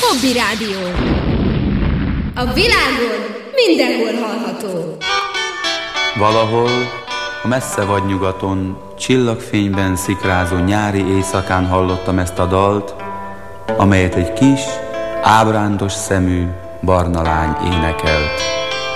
Hobby Rádió. A világon mindenhol hallható. Valahol, a messze vagy nyugaton, csillagfényben szikrázó nyári éjszakán hallottam ezt a dalt, amelyet egy kis, ábrándos szemű, barna lány énekelt.